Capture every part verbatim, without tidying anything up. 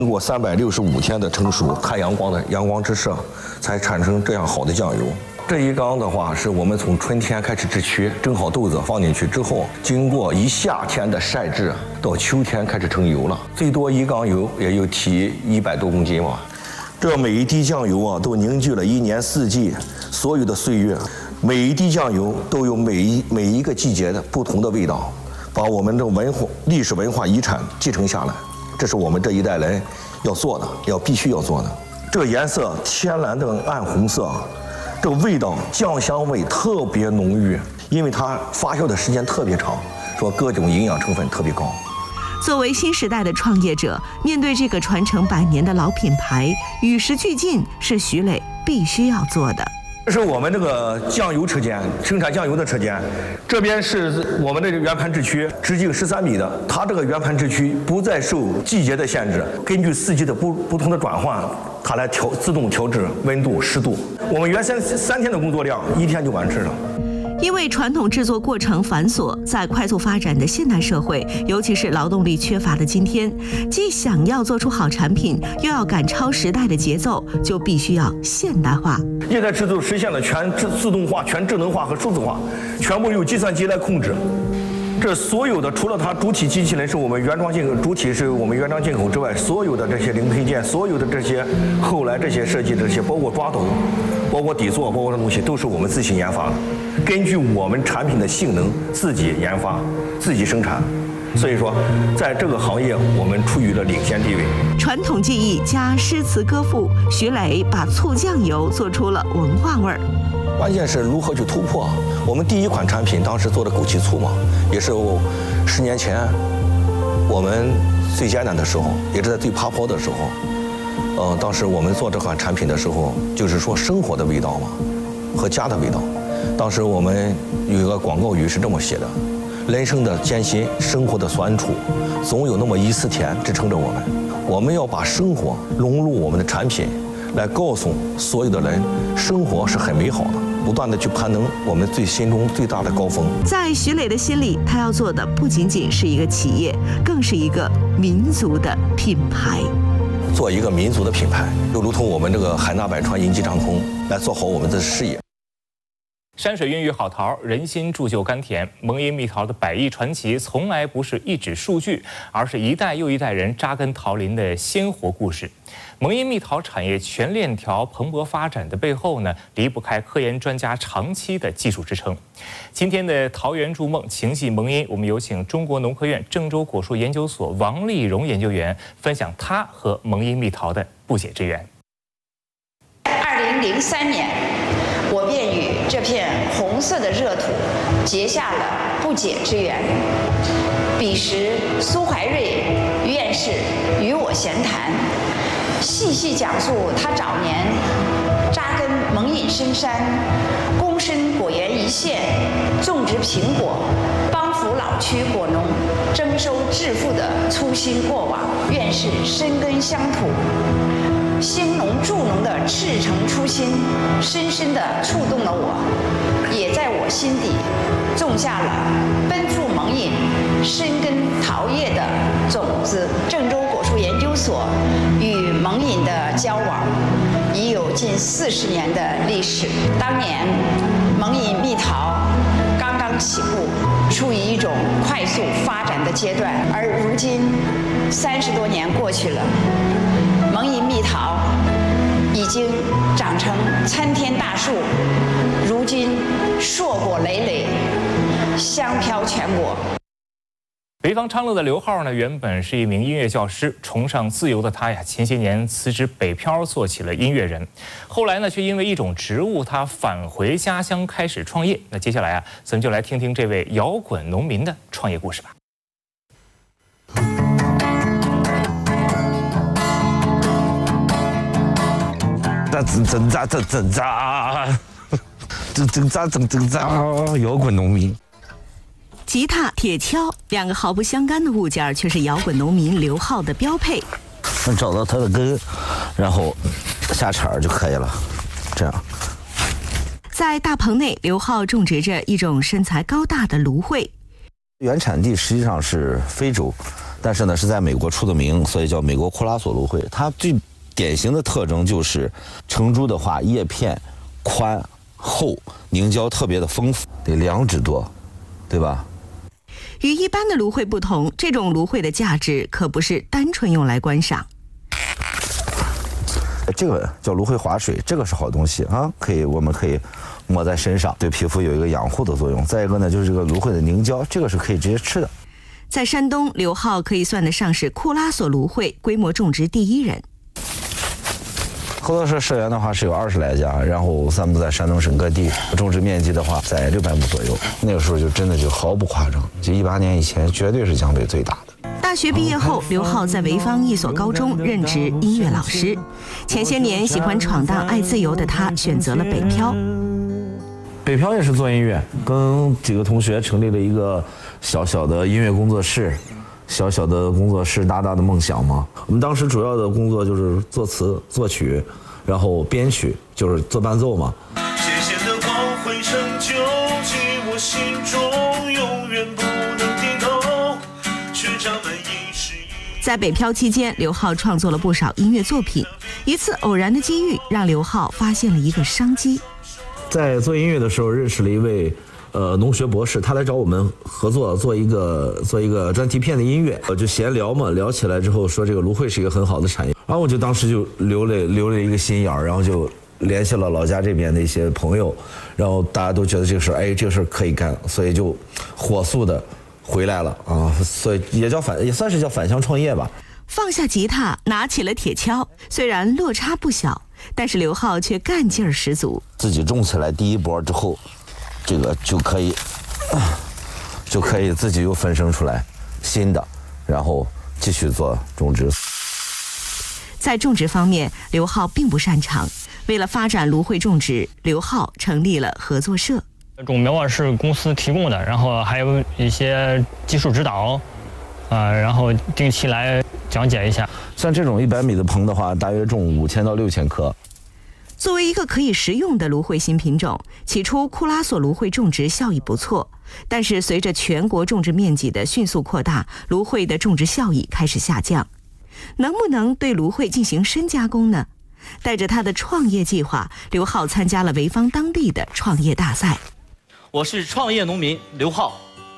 经过三百六十五天的成熟，太阳光的阳光直射，才产生这样好的酱油。这一缸的话，是我们从春天开始制曲，蒸好豆子放进去之后，经过一夏天的晒制，到秋天开始成油了。最多一缸油也有提一百多公斤嘛。这每一滴酱油啊，都凝聚了一年四季所有的岁月，每一滴酱油都有每一每一个季节的不同的味道，把我们的文化历史文化遗产继承下来。这是我们这一代人要做的，要必须要做的。这个颜色天蓝的暗红色，这个味道酱香味特别浓郁，因为它发酵的时间特别长，说各种营养成分特别高。 作为新时代的创业者，面对这个传承百年的老品牌，与时俱进是徐磊必须要做的。 这是我们这个酱油车间，生产酱油的车间。这边是我们的圆盘制曲，直径十三米的。它这个圆盘制曲不再受季节的限制，根据四季的不不同的转换，它来调自动调制温度、湿度。我们原先三天的工作量，一天就完事了。 因为传统制作过程繁琐，在快速发展的现代社会，尤其是劳动力缺乏的今天，既想要做出好产品，又要赶超时代的节奏，就必须要现代化。 液态制作实现了全自自动化、全智能化和数字化，全部由计算机来控制。这所有的，除了它主体机器人是我们原装进口，主体是我们原装进口之外，所有的这些零配件，所有的这些后来这些设计这些，包括抓头，包括底座，包括这东西，都是我们自行研发的，根据我们产品的性能自己研发、自己生产。所以说，在这个行业，我们处于了领先地位。 传统技艺加诗词歌赋，徐磊把醋酱油做出了文化味儿。 关键是如何去突破。我们第一款产品当时做的枸杞醋嘛，也是十年前我们最艰难的时候，也是在最爬坡的时候。呃，当时我们做这款产品的时候，就是说生活的味道嘛，和家的味道。当时我们有一个广告语是这么写的：人生的艰辛，生活的酸楚，总有那么一丝甜支撑着我们。我们要把生活融入我们的产品，来告诉所有的人，生活是很美好的，不断的去攀登我们最心中最大的高峰。 在徐磊的心里，他要做的不仅仅是一个企业，更是一个民族的品牌。 做一个民族的品牌，就如同我们这个海纳百川、银脊长空，来做好我们的事业。 山水孕育好桃，人心铸就甘甜。蒙阴蜜桃的百亿传奇，从来不是一纸数据，而是一代又一代人扎根桃林的鲜活故事。蒙阴蜜桃产业全链条蓬勃发展的背后呢，离不开科研专家长期的技术支撑。今天的桃源筑梦，情系蒙阴，我们有请中国农科院郑州果树研究所王丽蓉研究员分享他和蒙阴蜜桃的不解之缘。 二零零三年。我便与这片红色的热土结下了不解之缘。彼时，苏怀瑞院士与我闲谈，细细讲述他早年扎根蒙阴深山，躬身果园一线，种植苹果，帮扶老区果农征收致富的粗心过往。院士深耕乡土，兴农助农的赤诚初心，深深地触动了我，也在我心底种下了奔赴蒙阴、深耕桃业的种子。郑州果树研究所与蒙阴的交往已有近四十年的历史。当年蒙阴蜜桃刚刚起步，处于一种快速发展的阶段，而如今三十多年过去了，蒙阴蜜桃已经长成参天大树，如今硕果累累，香飘全国。 潍坊昌乐的刘浩呢，原本是一名音乐教师，崇尚自由的他呀，前些年辞职北漂，做起了音乐人。后来呢，却因为一种植物，他返回家乡开始创业。那接下来啊，咱们就来听听这位摇滚农民的创业故事吧。 挣挣扎挣挣扎，挣挣扎挣挣扎，摇滚农民。 吉他、铁锹，两个毫不相干的物件，却是摇滚农民刘浩的标配。 找到它的根，然后下茬就可以了，这样。 在大棚内，刘浩种植着一种身材高大的芦荟。 原产地实际上是非洲， 但是呢是在美国出的名，所以叫美国库拉索芦荟。它最典型的特征就是成株的话，叶片宽厚，凝胶特别的丰富，得两指多，对吧？ 与一般的芦荟不同，这种芦荟的价值可不是单纯用来观赏。 这个叫芦荟滑水，这个是好东西啊，可以我们可以抹在身上，对皮肤有一个养护的作用。再一个呢，就是这个芦荟的凝胶，这个是可以直接吃的。 在山东，刘浩可以算得上是库拉索芦荟规模种植第一人。 合作社社员的话是有二十来家，然后散布在山东省各地，种植面积的话在六百亩左右。那个时候就真的就毫不夸张，就一八年以前绝对是江北最大的。 大学毕业后，刘浩在潍坊一所高中任职音乐老师。前些年喜欢闯荡、爱自由的他，选择了北漂。 北漂也是做音乐，跟几个同学成立了一个小小的音乐工作室。小小的工作室，大大的梦想嘛。我们当时主要的工作就是作词、作曲，然后编曲，就是做伴奏嘛。 谢谢的光辉成就进我心中，永远不能低头。学长们一时一在北漂期间，刘浩创作了不少音乐作品。一次偶然的机遇，让刘浩发现了一个商机。 在做音乐的时候，认识了一位。呃，农学博士，他来找我们合作做一个做一个专题片的音乐，我就闲聊嘛，聊起来之后说这个芦荟是一个很好的产业，然后我就当时就留了留了一个心眼儿，然后就联系了老家这边的一些朋友，然后大家都觉得这个事儿，哎，这个事儿可以干，所以就火速的回来了啊，所以也叫返也算是叫返乡创业吧。 放下吉他，拿起了铁锹，虽然落差不小，但是刘浩却干劲儿十足。 自己种起来第一波之后。这个就可以，就可以自己又分生出来新的，然后继续做种植。 在种植方面，刘浩并不擅长。为了发展芦荟种植，刘浩成立了合作社。 种苗啊是公司提供的，然后还有一些技术指导，啊、呃，然后定期来讲解一下。 像这种一百米的棚的话，大约种五千到六千棵。 作为一个可以食用的芦荟新品种，起初库拉索芦荟种植效益不错，但是随着全国种植面积的迅速扩大，芦荟的种植效益开始下降。能不能对芦荟进行深加工呢？带着他的创业计划，刘浩参加了潍坊当地的创业大赛。 我是创业农民刘浩，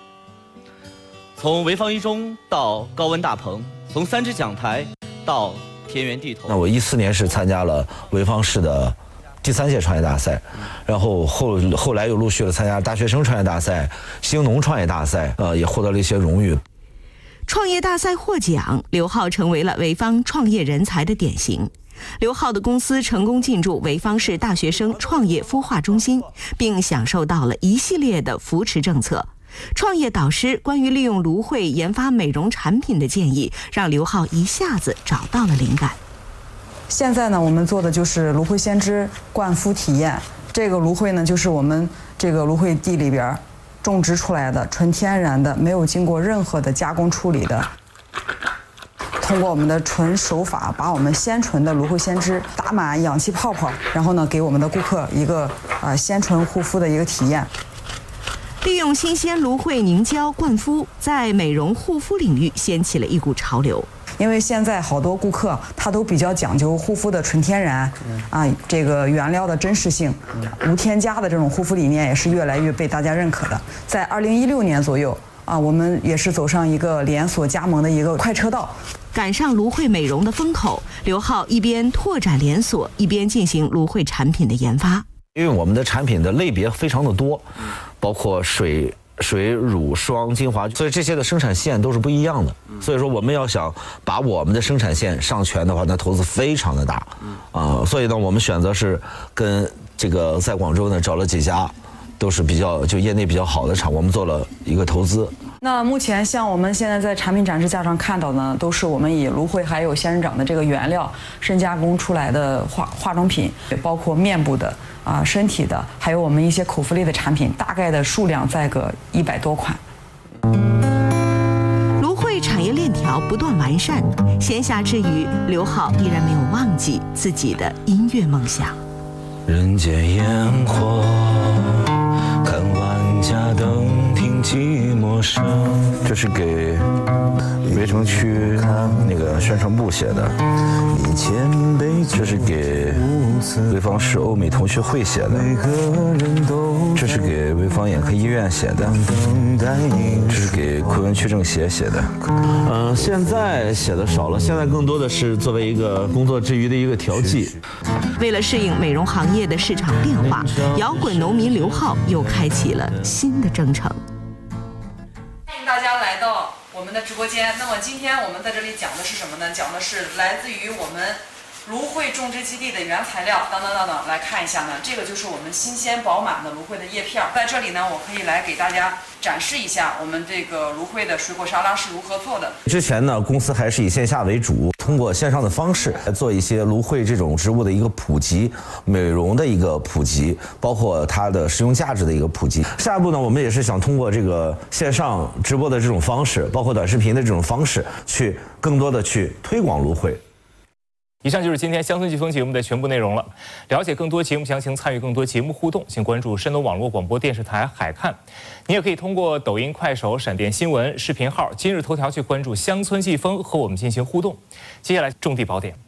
从潍坊一中到高温大棚，从三只讲台到田园地头。 那我一四年是参加了潍坊市的第三届创业大赛，然后后后来又陆续的参加大学生创业大赛、兴农创业大赛，呃，也获得了一些荣誉。 创业大赛获奖，刘浩成为了潍坊创业人才的典型。刘浩的公司成功进驻潍坊市大学生创业孵化中心，并享受到了一系列的扶持政策。创业导师关于利用芦荟研发美容产品的建议，让刘浩一下子找到了灵感。 现在呢，我们做的就是芦荟先知灌肤体验。这个芦荟呢，就是我们这个芦荟地里边种植出来的，纯天然的，没有经过任何的加工处理的。通过我们的纯手法，把我们鲜纯的芦荟先知打满氧气泡泡，然后呢，给我们的顾客一个呃鲜纯护肤的一个体验。 利用新鲜芦荟凝胶灌肤，在美容护肤领域掀起了一股潮流。 因为现在好多顾客他都比较讲究护肤的纯天然，啊，这个原料的真实性，无添加的这种护肤理念也是越来越被大家认可的。在二零一六年左右啊，我们也是走上一个连锁加盟的一个快车道。 赶上芦荟美容的风口，刘浩一边拓展连锁，一边进行芦荟产品的研发。 因为我们的产品的类别非常的多，包括水。水、乳、霜、精华，所以这些的生产线都是不一样的。所以说，我们要想把我们的生产线上全的话，那投资非常的大，啊、呃，所以呢，我们选择是跟这个在广州呢找了几家，都是比较就业内比较好的厂，我们做了一个投资。 那目前像我们现在在产品展示架上看到呢，都是我们以芦荟还有仙人掌的这个原料深加工出来的化化妆品，也包括面部的啊、身体的，还有我们一些口服类的产品，大概的数量在个一百多款。 芦荟产业链条不断完善，闲暇之余，刘浩依然没有忘记自己的音乐梦想。 人间烟火，看万家灯听寂寞声。 这是给围城区那个宣传部写的，这是给潍坊市欧美同学会写的，这是给潍坊眼科医院写的，这是给昆仑区政协写的。嗯、呃，现在写的少了，现在更多的是作为一个工作之余的一个调剂。 为了适应美容行业的市场变化，摇滚农民刘浩又开启了新的征程。 欢迎大家来到我们的直播间。那么今天我们在这里讲的是什么呢？讲的是来自于我们芦荟种植基地的原材料。等等等等，来看一下呢，这个就是我们新鲜饱满的芦荟的叶片。在这里呢，我可以来给大家展示一下我们这个芦荟的水果沙拉是如何做的。 之前呢，公司还是以线下为主，通过线上的方式来做一些芦荟这种植物的一个普及，美容的一个普及，包括它的实用价值的一个普及。下一步呢，我们也是想通过这个线上直播的这种方式，包括短视频的这种方式，去更多的去推广芦荟。 以上就是今天乡村季风节目的全部内容了。了解更多节目详情，参与更多节目互动，请关注山东网络广播电视台海看。你也可以通过抖音、快手、闪电新闻视频号、今日头条去关注乡村季风，和我们进行互动。接下来种地宝典。